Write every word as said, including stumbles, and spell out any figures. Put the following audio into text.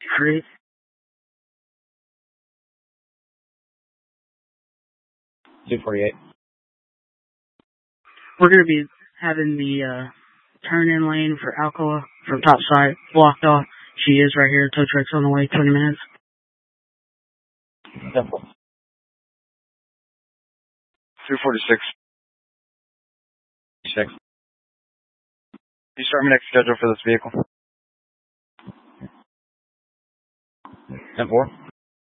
Great. two forty-eight. We're going to be having the uh, turn-in lane for Alcoa from top side blocked off. She is right here. Tow truck's on the way, twenty minutes. Simple. two forty-six. Six. Can you start my next schedule for this vehicle? ten four.